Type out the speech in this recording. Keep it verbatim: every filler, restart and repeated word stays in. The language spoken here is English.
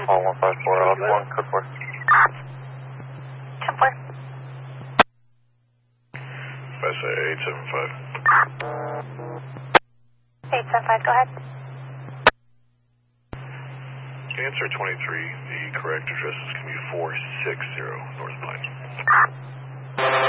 Call one five four, I'll have one, code four. ten four. If I say eight seven five. eight seven five, go ahead. Answer twenty-three, the correct address is going to be four sixty North Pine.